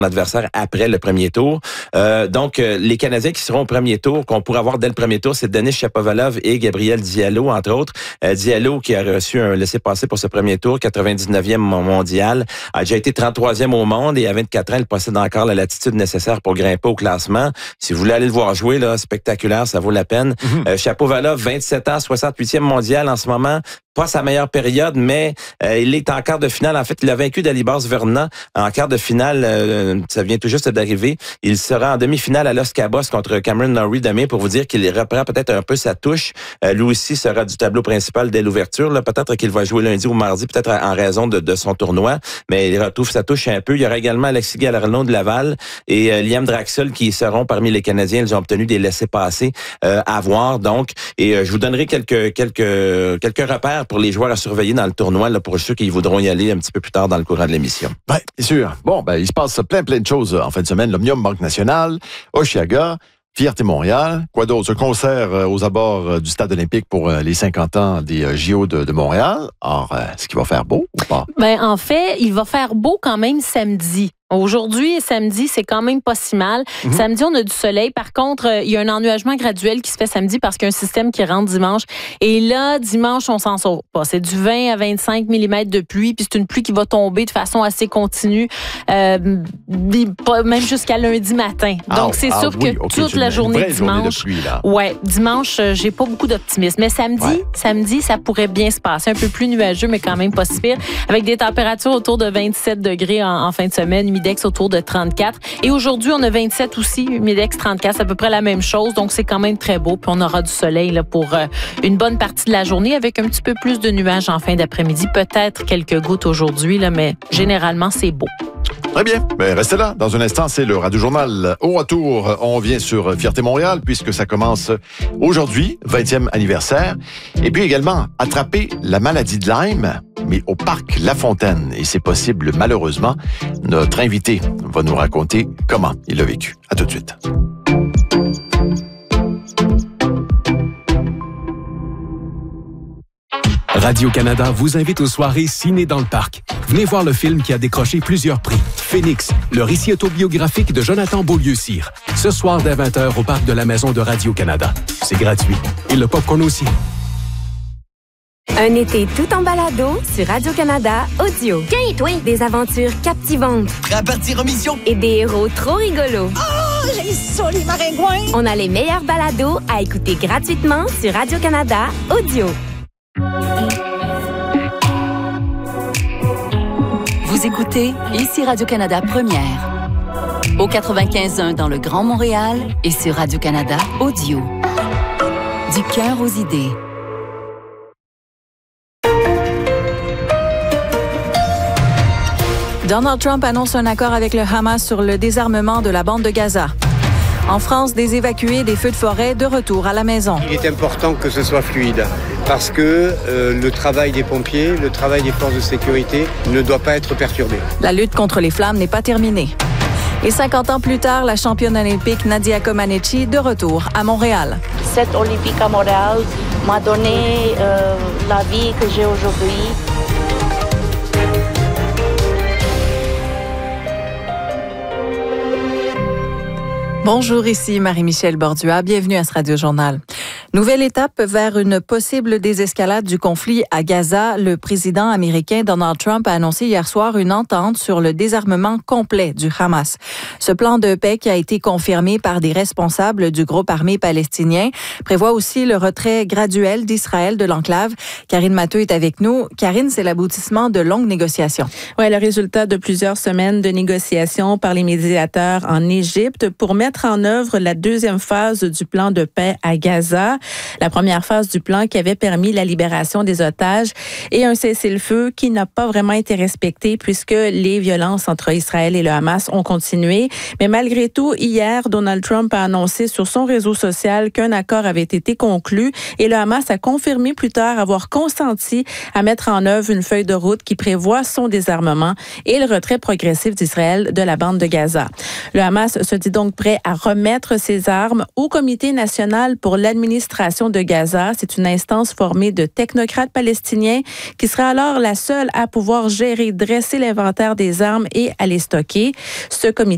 adversaire après le premier tour. Donc, les Canadiens qui seront au premier tour, qu'on pourrait avoir dès le premier tour, c'est Denis Shapovalov et Gabriel Diallo, entre autres. Diallo, qui a reçu un laissez-passer pour ce premier tour, 99e mondial, a déjà été 33e au monde et à 24 ans, il possède encore la latitude nécessaire pour grimper au classement. Si vous voulez aller le voir jouer, là, spectaculaire, ça vaut la peine. Shapovalov, 27 ans, 68e mondial en ce moment. Pas sa meilleure période, mais il est en quart de finale. En fait, il a vaincu Dalibor Zverna en quart de finale. Ça vient tout juste d'arriver. Il sera en demi-finale à Los Cabos contre Cameron Norrie demain pour vous dire qu'il reprend peut-être un peu sa touche. Lui aussi sera du tableau principal dès l'ouverture. Là, peut-être qu'il va jouer lundi ou mardi, peut-être en raison de son tournoi, mais il retrouve sa touche un peu. Il y aura également Alexis Galarneau de Laval et Liam Draxl qui seront parmi les Canadiens. Ils ont obtenu des laissez-passer à voir. Donc, et je vous donnerai quelques repères pour les joueurs à surveiller dans le tournoi, là, pour ceux qui voudront y aller un petit peu plus tard dans le courant de l'émission. Oui, bien sûr. Bon, il se passe plein de choses en fin de semaine. L'Omnium Banque Nationale, Oshiaga, Fierté Montréal. Quoi d'autre? Ce concert aux abords du Stade olympique pour les 50 ans des JO de Montréal. Alors, est-ce qu'il va faire beau ou pas? En fait, il va faire beau quand même samedi. Aujourd'hui et samedi, c'est quand même pas si mal. Samedi, on a du soleil. Par contre, il y a un ennuagement graduel qui se fait samedi parce qu'il y a un système qui rentre dimanche. Et là, dimanche, on s'en sort pas. C'est du 20 à 25 mm de pluie, puis c'est une pluie qui va tomber de façon assez continue, même jusqu'à lundi matin. Donc, c'est sûr que toute la journée dimanche... Dimanche, j'ai pas beaucoup d'optimisme. Mais samedi, ça pourrait bien se passer. Un peu plus nuageux, mais quand même pas si pire. Avec des températures autour de 27 degrés en fin de semaine, Humidex autour de 34. Et aujourd'hui, on a 27 aussi, Humidex 34, c'est à peu près la même chose. Donc, c'est quand même très beau. Puis, on aura du soleil là, pour une bonne partie de la journée avec un petit peu plus de nuages en fin d'après-midi. Peut-être quelques gouttes aujourd'hui, là, mais généralement, c'est beau. Très bien. Restez là. Dans un instant, c'est le Radio Journal. Au retour, on vient sur Fierté Montréal puisque ça commence aujourd'hui, 20e anniversaire. Et puis également, attraper la maladie de Lyme, mais au parc La Fontaine. Et c'est possible, malheureusement. Notre invité va nous raconter comment il l'a vécu. À tout de suite. Radio-Canada vous invite aux soirées Ciné dans le parc. Venez voir le film qui a décroché plusieurs prix. Phoenix, le récit autobiographique de Jonathan Beaulieu-Cyr. Ce soir dès 20h au parc de la Maison de Radio-Canada. C'est gratuit. Et le popcorn aussi. Un été tout en balado sur Radio-Canada Audio. Des aventures captivantes. Prêt à partir en mission? Et des héros trop rigolos. Oh, j'ai ça, les maringouins! On a les meilleurs balados à écouter gratuitement sur Radio-Canada Audio. Vous écoutez ici Radio-Canada Première. Au 95.1 dans le Grand Montréal et sur Radio-Canada Audio. Du cœur aux idées. Donald Trump annonce un accord avec le Hamas sur le désarmement de la bande de Gaza. En France, des évacués des feux de forêt de retour à la maison. Il est important que ce soit fluide parce que le travail des pompiers, le travail des forces de sécurité ne doit pas être perturbé. La lutte contre les flammes n'est pas terminée. Et 50 ans plus tard, la championne olympique Nadia Comaneci de retour à Montréal. Cette Olympique à Montréal m'a donné la vie que j'ai aujourd'hui. Bonjour, ici Marie-Michel Bordua. Bienvenue à ce Radio Journal. Nouvelle étape vers une possible désescalade du conflit à Gaza. Le président américain Donald Trump a annoncé hier soir une entente sur le désarmement complet du Hamas. Ce plan de paix qui a été confirmé par des responsables du groupe armé palestinien prévoit aussi le retrait graduel d'Israël de l'enclave. Karine Matteux est avec nous. Karine, c'est l'aboutissement de longues négociations. Oui, le résultat de plusieurs semaines de négociations par les médiateurs en Égypte pour mettre en œuvre la deuxième phase du plan de paix à Gaza. La première phase du plan qui avait permis la libération des otages et un cessez-le-feu qui n'a pas vraiment été respecté puisque les violences entre Israël et le Hamas ont continué. Mais malgré tout, hier, Donald Trump a annoncé sur son réseau social qu'un accord avait été conclu et le Hamas a confirmé plus tard avoir consenti à mettre en œuvre une feuille de route qui prévoit son désarmement et le retrait progressif d'Israël de la bande de Gaza. Le Hamas se dit donc prêt à remettre ses armes au Comité national pour l'administration de Gaza. C'est une instance formée de technocrates palestiniens qui sera alors la seule à pouvoir gérer, dresser l'inventaire des armes et à les stocker. Ce comité